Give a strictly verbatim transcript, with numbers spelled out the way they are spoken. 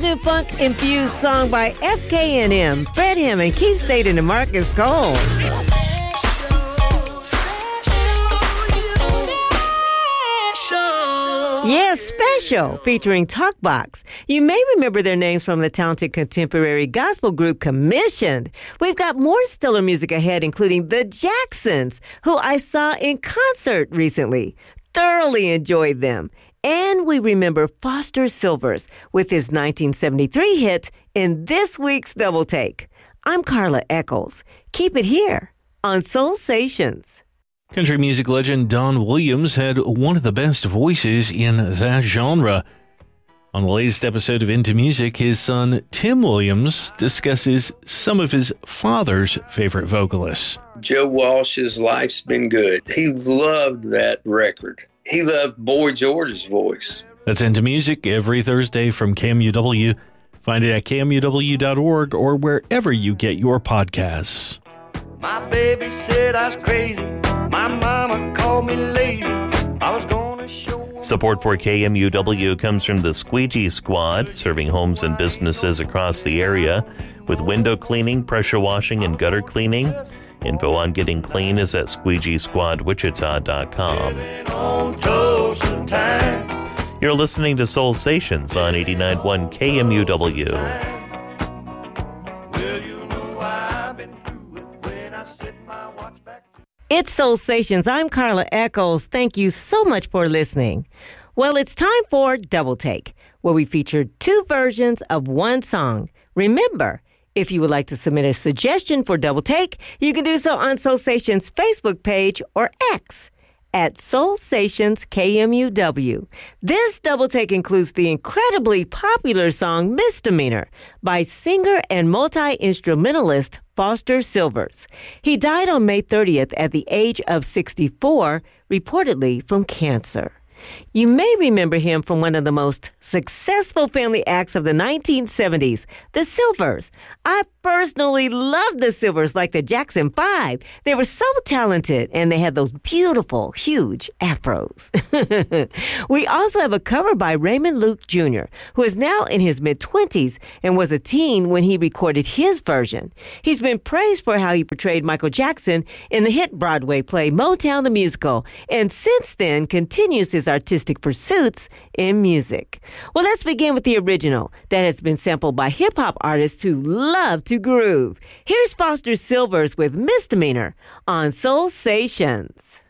new funk-infused song by F K and M, Fred Hammond, Keith Staten, and Marcus Cole. Yeah, Special, featuring Talkbox. You may remember their names from the talented contemporary gospel group Commissioned. We've got more stellar music ahead, including the Jacksons, who I saw in concert recently. Thoroughly enjoyed them. And we remember Foster Silvers with his nineteen seventy-three hit in this week's Double Take. I'm Carla Eccles. Keep it here on Soulsations. Country music legend Don Williams had one of the best voices in that genre. On the latest episode of Into Music, his son Tim Williams discusses some of his father's favorite vocalists. Joe Walsh's Life's Been Good. He loved that record. He loved Boy George's voice. That's Into Music every Thursday from K M U W. Find it at K M U W dot org or wherever you get your podcasts. My baby said I was crazy. My mama called me lazy. I was gonna show. Support for K M U W comes from the Squeegee Squad, serving homes and businesses across the area with window cleaning, pressure washing, and gutter cleaning. Info on getting clean is at squeegee squad wichita dot com. You're listening to Soulsations on eighty-nine point one K M U W. It's Soulsations. I'm Carla Eccles. Thank you so much for listening. Well, it's time for Double Take, where we feature two versions of one song. Remember, if you would like to submit a suggestion for Double Take, you can do so on Soulsations' Facebook page or X at Soulsations K M U W. This Double Take includes the incredibly popular song Misdemeanor by singer and multi-instrumentalist Foster Silvers. He died on May thirtieth at the age of sixty-four, reportedly from cancer. You may remember him from one of the most successful family acts of the nineteen seventies, the Silvers. I personally loved the Silvers like the Jackson Five. They were so talented, and they had those beautiful, huge afros. We also have a cover by Raymond Luke Junior, who is now in his mid-twenties and was a teen when he recorded his version. He's been praised for how he portrayed Michael Jackson in the hit Broadway play Motown the Musical, and since then continues his artistic pursuits in music. Well, let's begin with the original that has been sampled by hip-hop artists who love to groove. Here's Foster Silvers with Misdemeanor on Soulsations.